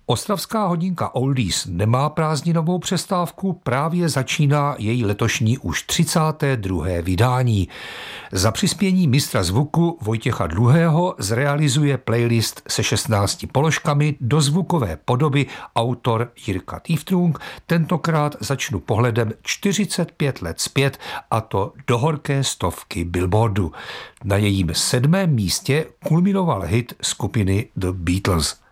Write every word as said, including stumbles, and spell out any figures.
Ostravská hodinka Oldies nemá prázdninovou přestávku, právě začíná její letošní už třicáté druhé vydání. Za přispění mistra zvuku Vojtěcha Dluhého zrealizuje playlist se šestnácti položkami do zvukové podoby autor Jirka Týftrung. Tentokrát začnu pohledem čtyřicet pět let zpět, a to do horké stovky Billboardu. Na jejím sedmém místě kulminoval hit skupiny The Beatles.